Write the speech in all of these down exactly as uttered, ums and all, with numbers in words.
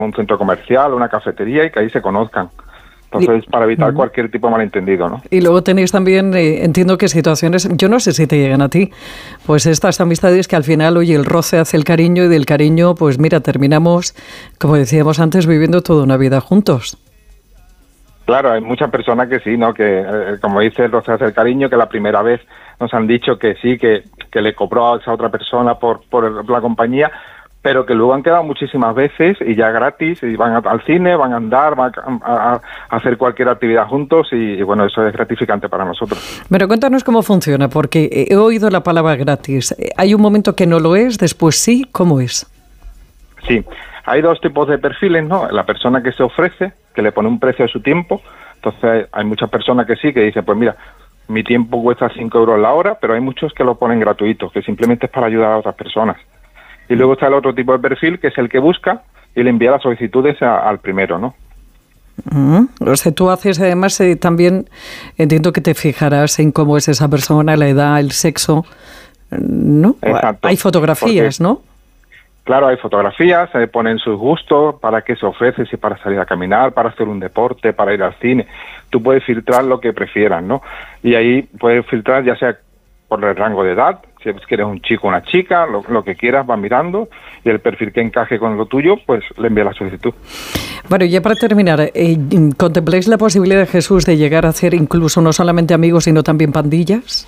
un centro comercial, una cafetería, y que ahí se conozcan. Entonces, para evitar cualquier tipo de malentendido, ¿no? Y luego tenéis también, eh, entiendo que situaciones, yo no sé si te llegan a ti, pues estas amistades que al final, oye, el roce hace el cariño, y del cariño, pues mira, terminamos, como decíamos antes, viviendo toda una vida juntos. Claro, hay muchas personas que sí, ¿no? Que, eh, como dice el roce hace el cariño, que la primera vez nos han dicho que sí, que, que le cobró a esa otra persona por, por la compañía, pero que luego han quedado muchísimas veces y ya gratis, y van a, al cine, van a andar, van a, a, a hacer cualquier actividad juntos, y, y bueno, eso es gratificante para nosotros. Pero cuéntanos cómo funciona, porque he oído la palabra gratis. ¿Hay un momento que no lo es, después sí? ¿Cómo es? Sí, hay dos tipos de perfiles, ¿no? La persona que se ofrece, que le pone un precio a su tiempo. Entonces hay muchas personas que sí, que dicen, pues mira, mi tiempo cuesta cinco euros la hora, pero hay muchos que lo ponen gratuito, que simplemente es para ayudar a otras personas. Y luego está el otro tipo de perfil, que es el que busca y le envía las solicitudes a, al primero, ¿no? Mm, o sea, tú haces además eh, también, entiendo que te fijarás en cómo es esa persona, la edad, el sexo, ¿no? Exacto. Hay fotografías, porque, ¿no? Claro, hay fotografías, se ponen sus gustos, para qué se ofrece, si para salir a caminar, para hacer un deporte, para ir al cine. Tú puedes filtrar lo que prefieras, ¿no? Y ahí puedes filtrar ya sea por el rango de edad, si quieres un chico o una chica, lo, lo que quieras, vas mirando, y el perfil que encaje con lo tuyo, pues le envía la solicitud. Bueno, ya para terminar, eh, ¿contempláis la posibilidad, Jesús, de llegar a hacer incluso no solamente amigos, sino también pandillas?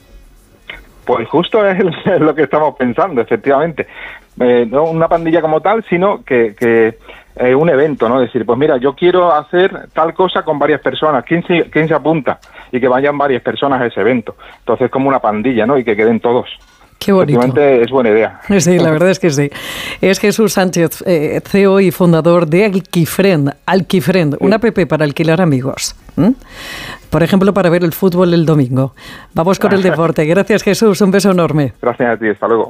Pues justo es, el, es lo que estamos pensando, efectivamente. Eh, no una pandilla como tal, sino que, que eh, un evento, ¿no? Decir, pues mira, yo quiero hacer tal cosa con varias personas, ¿quién se, quién se apunta? Y que vayan varias personas a ese evento. Entonces, como una pandilla, ¿no? Y que queden todos. Qué bonito. Efectivamente, es buena idea. Sí, la verdad es que sí. Es Jesús Sánchez, eh, C E O y fundador de Alquifriend, Alquifriend, sí. Una app para alquilar amigos. ¿Mm? Por ejemplo, para ver el fútbol el domingo. Vamos con el deporte. Gracias, Jesús. Un beso enorme. Gracias a ti. Hasta luego.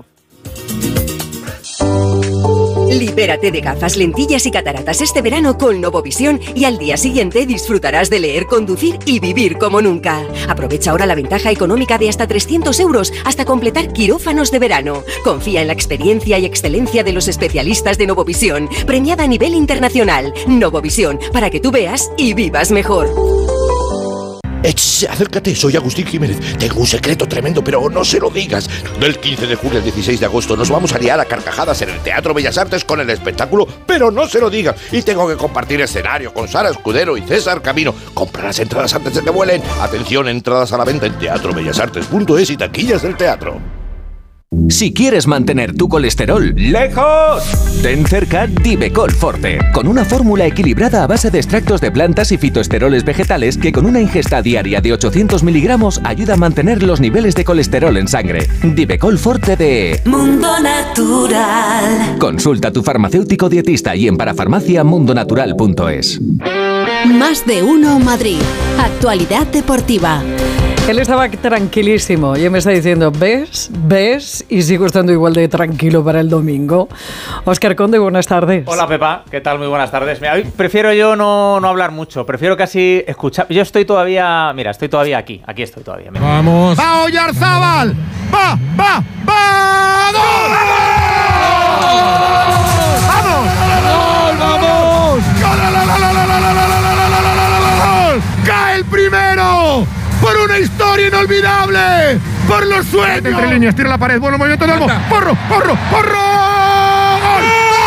Libérate de gafas, lentillas y cataratas este verano con Novovisión, y al día siguiente disfrutarás de leer, conducir y vivir como nunca. Aprovecha ahora la ventaja económica de hasta trescientos euros hasta completar quirófanos de verano. Confía en la experiencia y excelencia de los especialistas de Novovisión, premiada a nivel internacional. Novovisión, para que tú veas y vivas mejor. Ech, acércate, soy Agustín Jiménez. Tengo un secreto tremendo, pero no se lo digas. Del quince de julio al dieciséis de agosto nos vamos a liar a carcajadas en el Teatro Bellas Artes con el espectáculo Pero no se lo digas. Y tengo que compartir escenario con Sara Escudero y César Camino. Compra las entradas antes de que vuelen. Atención, entradas a la venta en teatro bellas artes punto es y taquillas del teatro. Si quieres mantener tu colesterol lejos, ten cerca Divecol Forte, con una fórmula equilibrada a base de extractos de plantas y fitoesteroles vegetales que con una ingesta diaria de ochocientos miligramos ayuda a mantener los niveles de colesterol en sangre. Divecol Forte de Mundo Natural. Consulta a tu farmacéutico dietista y en parafarmacia mundo natural punto es. Más de uno Madrid. Actualidad deportiva. Él estaba tranquilísimo y me está diciendo, ¿ves? ¿Ves? Y sigo estando igual de tranquilo para el domingo. Óscar Conde, buenas tardes. Hola, Pepa. ¿Qué tal? Muy buenas tardes. Mira, prefiero yo no, no hablar mucho. Prefiero casi escuchar. Yo estoy todavía... Mira, estoy todavía aquí. Aquí estoy todavía. Mira. ¡Vamos! ¡Va Oyarzábal! ¡Va! ¡Va! ¡Va! ¡Gol! ¡Vamos! ¡Gol! ¡Vamos! ¡Gol! ¡Cae el primero! ¡Por una historia inolvidable! ¡Por los sueños! Entre líneas, tira la pared, bueno movimiento de Olmo. ¡Porro, porro, porro! ¡Gol!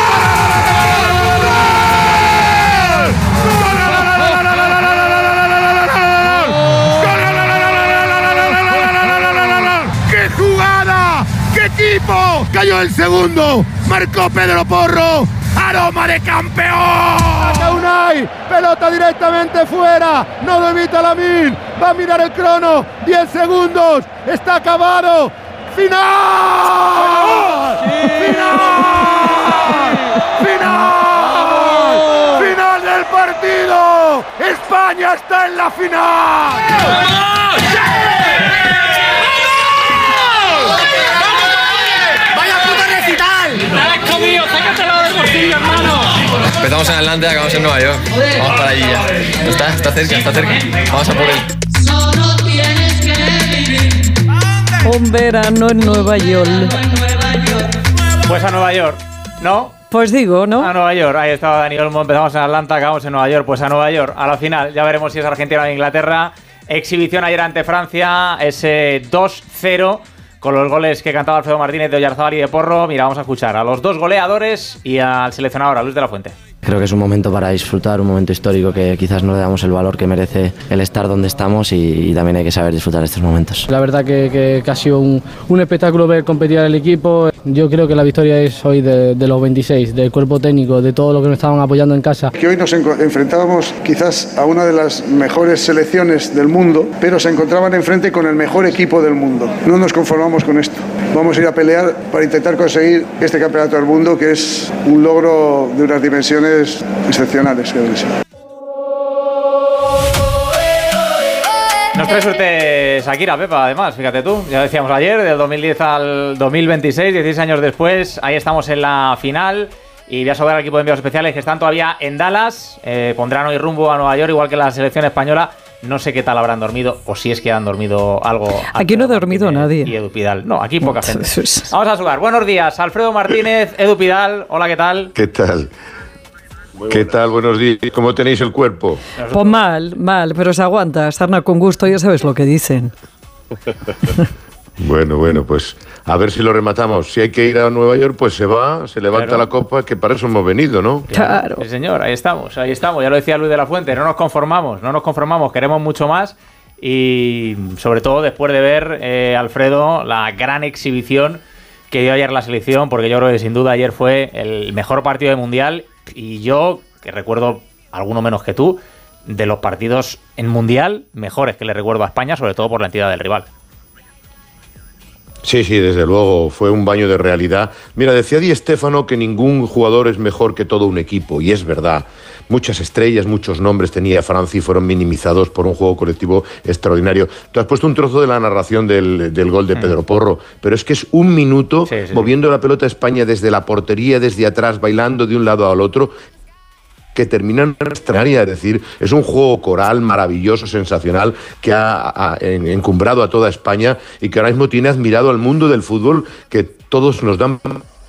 ¡Qué jugada! ¡Qué equipo! Cayó el segundo, marcó Pedro Porro. ¡Aroma de campeón! ¡Saca Unai! ¡Pelota directamente fuera! ¡No lo evita Lamine! ¡Va a mirar el crono! ¡diez segundos! ¡Está acabado! ¡Final! ¡Sí! ¡Final! ¡Final! ¡Final del partido! ¡España está en la final! ¡Vamos! ¡Sí! Empezamos en Atlanta y acabamos en Nueva York. Vamos para allí ya. Está, está cerca, está cerca. Vamos a por él. Un verano en Nueva York. Pues a Nueva York. No, Pues digo, ¿no? A Nueva York, ahí estaba Dani Olmo, empezamos en Atlanta, acabamos en Nueva York, pues a Nueva York, a la final, ya veremos si es Argentina o Inglaterra. Exhibición ayer ante Francia, ese dos cero, con los goles que cantaba Alfredo Martínez de Oyarzábal y de Porro. Mira, vamos a escuchar a los dos goleadores y al seleccionador, a Luis de la Fuente. Creo que es un momento para disfrutar, un momento histórico que quizás no le damos el valor que merece el estar donde estamos y, y también hay que saber disfrutar de estos momentos. La verdad que, que, que ha sido un, un espectáculo ver competir al equipo. Yo creo que la victoria es hoy de, de los veintiséis, del cuerpo técnico, de todo lo que nos estaban apoyando en casa. Que hoy nos enfrentábamos quizás a una de las mejores selecciones del mundo, pero se encontraban enfrente con el mejor equipo del mundo. No nos conformamos con esto. Vamos a ir a pelear para intentar conseguir este campeonato del mundo, que es un logro de unas dimensiones excepcionales, creo que sí. Nos trae suerte Shakira, Pepa, además, fíjate tú, ya decíamos ayer, del dos mil diez al dos mil veintiséis, dieciséis años después, ahí estamos en la final y voy a saludar al equipo de enviados especiales que están todavía en Dallas, eh, pondrán hoy rumbo a Nueva York, igual que la selección española. No sé qué tal habrán dormido, o si es que han dormido algo. Aquí no ha dormido nadie. Y Edu Pidal. No, aquí poca gente. Vamos a saludar. Buenos días, Alfredo Martínez, Edu Pidal. Hola, ¿qué tal? ¿Qué tal? ¿Qué tal? Buenos días. ¿Cómo tenéis el cuerpo? Pues mal, mal, pero se aguanta. Sarna con gusto, ya sabes lo que dicen. Bueno, bueno, pues a ver si lo rematamos. Si hay que ir a Nueva York, pues se va, se levanta claro. la copa, que para eso hemos venido, ¿no? Claro. Sí, señor, ahí estamos, ahí estamos. Ya lo decía Luis de la Fuente, no nos conformamos, no nos conformamos, queremos mucho más. Y sobre todo después de ver, eh, Alfredo, la gran exhibición que dio ayer la selección, porque yo creo que sin duda ayer fue el mejor partido del Mundial. Y yo, que recuerdo alguno menos que tú, de los partidos en Mundial mejores que le recuerdo a España, sobre todo por la entidad del rival. Sí, sí, desde luego, fue un baño de realidad. Mira, decía Di Stéfano que ningún jugador es mejor que todo un equipo, y es verdad. Muchas estrellas, muchos nombres tenía Francia y fueron minimizados por un juego colectivo extraordinario. Tú has puesto un trozo de la narración del, del gol de Pedro Porro, pero es que es un minuto sí, sí, moviendo sí. la pelota a España desde la portería, desde atrás, bailando de un lado al otro, que terminan en extraordinaria, es decir, es un juego coral maravilloso, sensacional, que ha, ha encumbrado a toda España y que ahora mismo tiene admirado al mundo del fútbol, que todos nos dan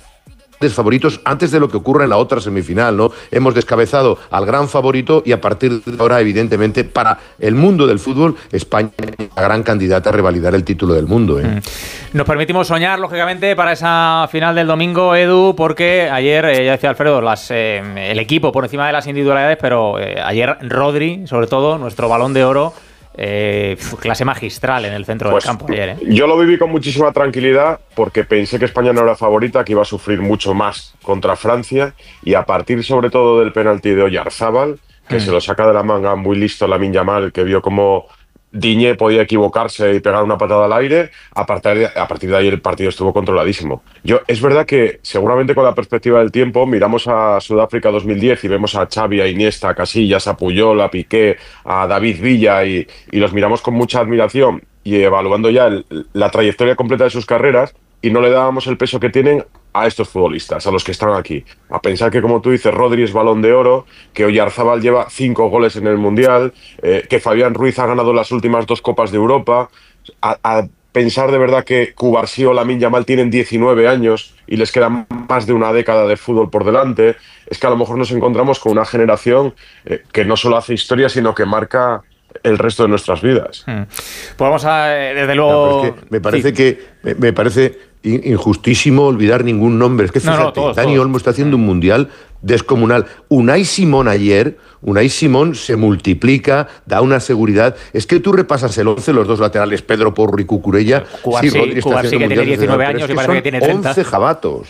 favoritos antes de lo que ocurra en la otra semifinal, ¿no? Hemos descabezado al gran favorito y a partir de ahora, evidentemente, para el mundo del fútbol, España es la gran candidata a revalidar el título del mundo, ¿eh? Mm. Nos permitimos soñar, lógicamente, para esa final del domingo, Edu, porque ayer, eh, ya decía Alfredo, las, eh, el equipo por encima de las individualidades, pero eh, ayer Rodri, sobre todo, nuestro Balón de Oro, Eh, clase magistral en el centro pues, del campo ayer, ¿eh? Yo lo viví con muchísima tranquilidad porque pensé que España no era favorita, que iba a sufrir mucho más contra Francia, y a partir sobre todo del penalti de Oyarzábal, que mm. se lo saca de la manga muy listo Lamine Yamal, que vio como Diñé podía equivocarse y pegar una patada al aire, a partir, de, a partir de ahí el partido estuvo controladísimo. Yo, es verdad que seguramente con la perspectiva del tiempo miramos a Sudáfrica dos mil diez y vemos a Xavi, a Iniesta, a Casillas, a Puyol, a Piqué, a David Villa y, y los miramos con mucha admiración y evaluando ya el, la trayectoria completa de sus carreras, y no le dábamos el peso que tienen a estos futbolistas, a los que están aquí. A pensar que, como tú dices, Rodri es Balón de Oro, que Oyarzábal lleva cinco goles en el Mundial, eh, que Fabián Ruiz ha ganado las últimas dos Copas de Europa, a, a pensar de verdad que Cubarsí o Lamine Yamal tienen diecinueve años y les queda más de una década de fútbol por delante. Es que a lo mejor nos encontramos con una generación eh, que no solo hace historia, sino que marca el resto de nuestras vidas. Hmm. Pues vamos a, desde luego... No, es que me parece sí. que... Me, me parece... injustísimo olvidar ningún nombre. Es que fíjate, no, no, todos, Dani todos. Olmo está haciendo un mundial descomunal. Unai Simón ayer, Unai Simón se multiplica, da una seguridad. Es que tú repasas el once, los dos laterales, Pedro Porro y Cucurella. Cubarsí, sí, Rodri está Cubarsí que tiene diecinueve años y parece que tiene treinta. once jabatos.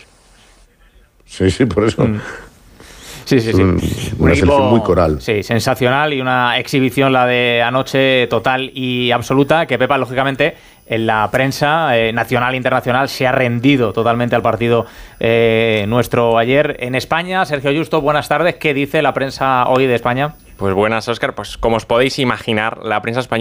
Sí, sí, por eso... Mm. Sí, sí, sí. Un, una selección muy coral. Sí, sensacional, y una exhibición, la de anoche, total y absoluta, que Pepa, lógicamente, en la prensa eh, nacional e internacional se ha rendido totalmente al partido eh, nuestro ayer en España. Sergio Justo, buenas tardes. ¿Qué dice la prensa hoy de España? Pues buenas, Óscar. Pues como os podéis imaginar, la prensa española abre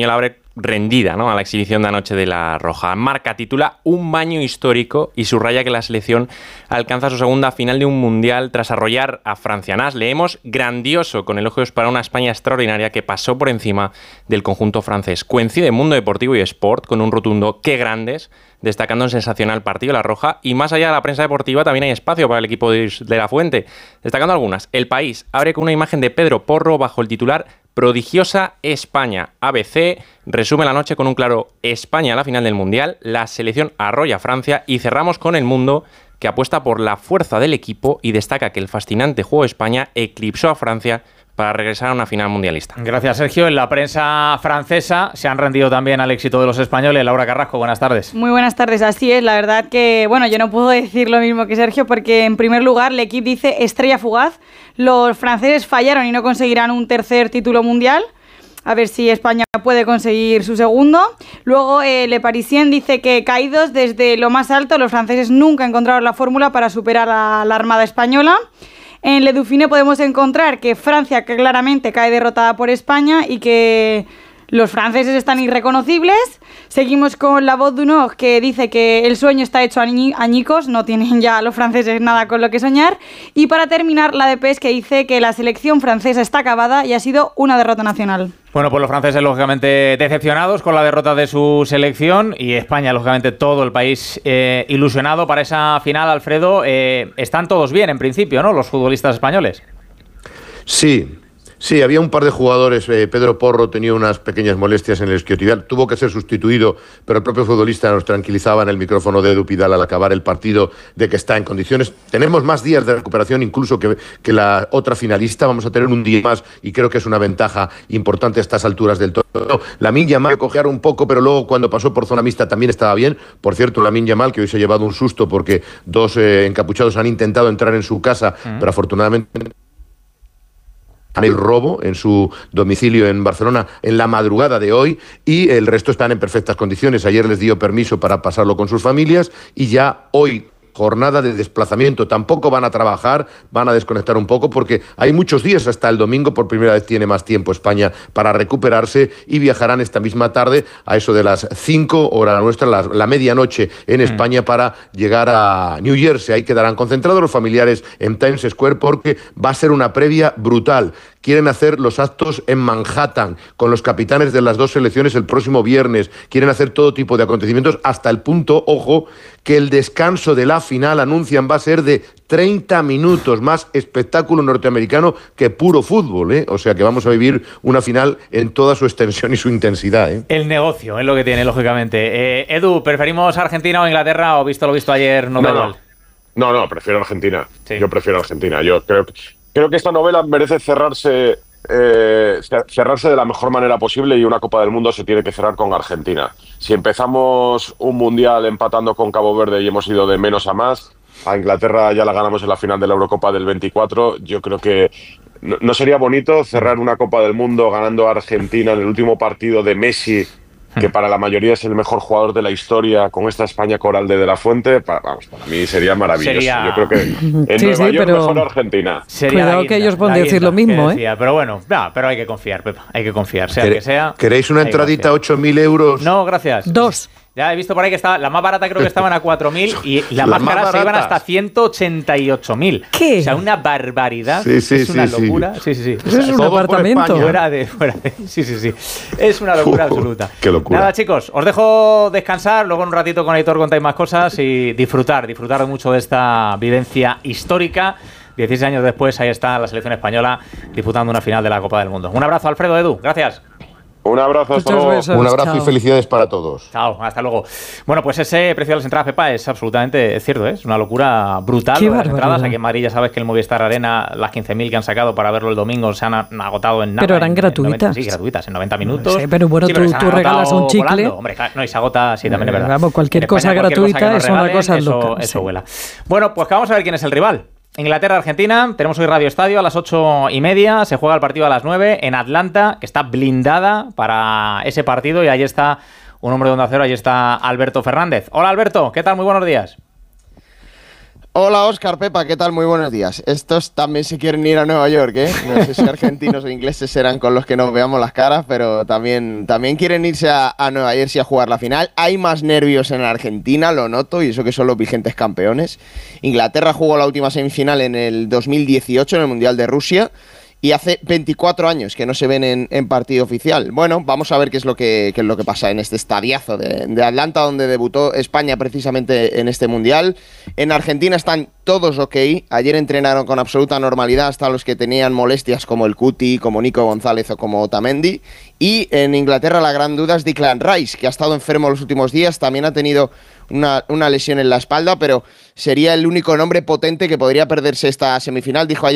rendida, ¿no?, a la exhibición de anoche de la Roja. Marca titula Un baño histórico y subraya que la selección alcanza su segunda final de un mundial tras arrollar a Francia. Nas, leemos grandioso con elogios para una España extraordinaria que pasó por encima del conjunto francés. Coincide Mundo Deportivo y Sport con un rotundo qué grandes, destacando un sensacional partido la Roja, y más allá de la prensa deportiva también hay espacio para el equipo de, de La Fuente. Destacando algunas, El País abre con una imagen de Pedro Porro bajo el titular Prodigiosa España. A B C resume la noche con un claro España a la final del Mundial, la selección arrolla a Francia, y cerramos con El Mundo, que apuesta por la fuerza del equipo y destaca que el fascinante juego de España eclipsó a Francia para regresar a una final mundialista. Gracias, Sergio. En la prensa francesa se han rendido también al éxito de los españoles. Laura Carrasco, buenas tardes. Muy buenas tardes, así es. La verdad que, bueno, yo no puedo decir lo mismo que Sergio porque, en primer lugar, L'Équipe dice estrella fugaz. Los franceses fallaron y no conseguirán un tercer título mundial. A ver si España puede conseguir su segundo. Luego, eh, Le Parisien dice que, caídos desde lo más alto, los franceses nunca encontraron la fórmula para superar a la Armada española. En Le Dauphiné podemos encontrar que Francia claramente cae derrotada por España y que los franceses están irreconocibles. Seguimos con La Voz du Nord, que dice que el sueño está hecho añi- añicos, no tienen ya los franceses nada con lo que soñar. Y para terminar, la de P E S, que dice que la selección francesa está acabada y ha sido una derrota nacional. Bueno, pues los franceses lógicamente decepcionados con la derrota de su selección, y España, lógicamente todo el país eh, ilusionado para esa final. Alfredo, eh, están todos bien en principio, ¿no?, los futbolistas españoles. Sí. Sí, había un par de jugadores. eh, Pedro Porro tenía unas pequeñas molestias en el isquiotibial, tuvo que ser sustituido, pero el propio futbolista nos tranquilizaba en el micrófono de Edu Pidal al acabar el partido de que está en condiciones. Tenemos más días de recuperación incluso que, que la otra finalista, vamos a tener un día más y creo que es una ventaja importante a estas alturas del torneo. Lamine Yamal cojear un poco, pero luego cuando pasó por zona mixta también estaba bien. Por cierto, Lamine Yamal, que hoy se ha llevado un susto porque dos eh, encapuchados han intentado entrar en su casa, mm. pero afortunadamente el robo en su domicilio en Barcelona en la madrugada de hoy, y el resto están en perfectas condiciones. Ayer les dio permiso para pasarlo con sus familias y ya hoy jornada de desplazamiento. Tampoco van a trabajar, van a desconectar un poco porque hay muchos días hasta el domingo. Por primera vez tiene más tiempo España para recuperarse y viajarán esta misma tarde a eso de las cinco hora nuestra, la, la medianoche en España, para llegar a New Jersey. Ahí quedarán concentrados los familiares en Times Square porque va a ser una previa brutal. Quieren hacer los actos en Manhattan con los capitanes de las dos selecciones el próximo viernes. Quieren hacer todo tipo de acontecimientos hasta el punto, ojo, que el descanso de la final, anuncian, va a ser de treinta minutos, más espectáculo norteamericano que puro fútbol, ¿eh? O sea que vamos a vivir una final en toda su extensión y su intensidad, ¿eh? El negocio es lo que tiene, lógicamente. Eh, Edu, ¿preferimos Argentina o Inglaterra, o visto lo visto ayer no, no da igual? No, no, prefiero Argentina. Sí. Yo prefiero Argentina. Yo creo que... Creo que esta novela merece cerrarse, eh, cerrarse de la mejor manera posible, y una Copa del Mundo se tiene que cerrar con Argentina. Si empezamos un Mundial empatando con Cabo Verde y hemos ido de menos a más, a Inglaterra ya la ganamos en la final de la Eurocopa del veinticuatro, yo creo que no, no sería bonito cerrar una Copa del Mundo ganando a Argentina en el último partido de Messi, que para la mayoría es el mejor jugador de la historia, con esta España coral de De La Fuente. Para, vamos, para mí sería maravilloso. Sería... Yo creo que en sí, Nueva sí, York pero... mejor Argentina. Sería Cuidado que ellos pueden decir lo mismo, ¿eh? Decía, pero bueno, no, pero hay que confiar, Pepa, hay que confiar, sea que sea. ¿Queréis una entradita ocho mil euros? No, gracias. Dos. Ya he visto por ahí que estaba, la más barata creo que estaban a cuatro mil y la más cara se iban hasta ciento ochenta y ocho mil. ¿Qué? O sea, una barbaridad. Sí, sí, es una sí, locura. Sí, sí, sí. Eso es un apartamento. Fuera de, fuera de, sí, sí, sí. Es una locura uh, absoluta. Qué locura. Nada, chicos, os dejo descansar. Luego en un ratito con Aitor contáis más cosas y disfrutar, disfrutar mucho de esta vivencia histórica. dieciséis años después, ahí está la selección española disputando una final de la Copa del Mundo. Un abrazo, Alfredo, Edu. Gracias. Un abrazo, hasta luego. Besos, un abrazo chao. Y felicidades para todos. Chao, hasta luego. Bueno, pues ese precio de las entradas, Pepa, es absolutamente cierto, ¿eh? Es una locura brutal. Qué las entradas. barbaridad. Aquí en Madrid ya sabes que el Movistar Arena, las quince mil que han sacado para verlo el domingo, se han agotado en nada. Pero eran en, gratuitas. En noventa, sí, gratuitas, en noventa minutos. Sí, pero bueno, sí, tú, pero tú regalas un chicle. Volando. Hombre, no, y se agota, sí, también es verdad. Vamos, cualquier cosa España, gratuita cualquier cosa es una regalen, cosa eso, loca. Eso sí. vuela. Bueno, pues que vamos a ver quién es el rival. Inglaterra-Argentina, tenemos hoy Radio Estadio a las ocho y media, se juega el partido a las nueve en Atlanta, que está blindada para ese partido, y ahí está un hombre de Onda Cero, ahí está Alberto Fernández. Hola Alberto, ¿qué tal? Muy buenos días. Hola Óscar, Pepa, ¿qué tal? Muy buenos días. Estos también se quieren ir a Nueva York, ¿eh? No sé si argentinos o ingleses serán con los que nos veamos las caras, pero también, también quieren irse a, a Nueva Jersey a jugar la final. Hay más nervios en Argentina, lo noto, y eso que son los vigentes campeones. Inglaterra jugó la última semifinal en el dos mil dieciocho en el Mundial de Rusia. Y hace veinticuatro años que no se ven en, en partido oficial. Bueno, vamos a ver qué es lo que, qué es lo que pasa en este estadiazo de, de Atlanta, donde debutó España precisamente en este Mundial. En Argentina están todos ok. Ayer entrenaron con absoluta normalidad hasta los que tenían molestias como el Cuti, como Nico González o como Otamendi. Y en Inglaterra la gran duda es Declan Rice, que ha estado enfermo los últimos días. También ha tenido una, una lesión en la espalda, pero sería el único nombre potente que podría perderse esta semifinal. Dijo ayer